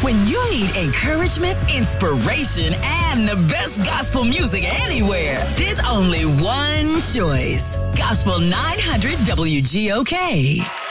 When you need encouragement, inspiration, and the best gospel music anywhere, there's only one choice. Gospel 900 WGOK.